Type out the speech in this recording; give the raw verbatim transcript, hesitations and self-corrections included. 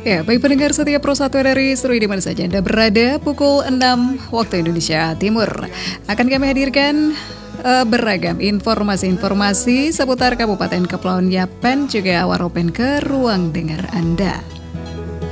Ya, baik pendengar setiap Pro satu dari seluruh di mana saja Anda berada, pukul enam waktu Indonesia Timur akan kami hadirkan uh, beragam informasi-informasi seputar Kabupaten Kepulauan Yapen juga Waropen ke ruang dengar Anda.